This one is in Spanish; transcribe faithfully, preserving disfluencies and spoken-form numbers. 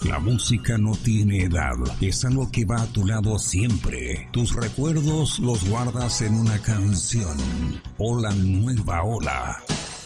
La música no tiene edad, es algo que va a tu lado siempre. Tus recuerdos los guardas en una canción o la nueva ola.